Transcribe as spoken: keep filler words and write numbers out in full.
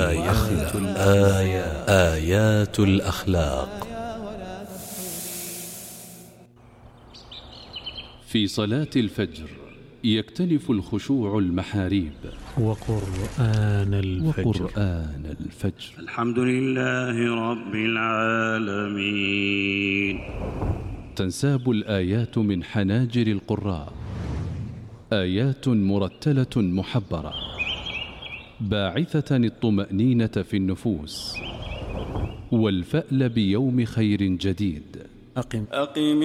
آيات الآيات آيات الأخلاق. في صلاة الفجر يكتنف الخشوع المحاريب وقرآن الفجر, وقرآن الفجر. الحمد لله رب العالمين. تنساب الآيات من حناجر القراء، آيات مرتلة محبرة باعثة الطمأنينة في النفوس والفأل بيوم خير جديد. أقم, أقم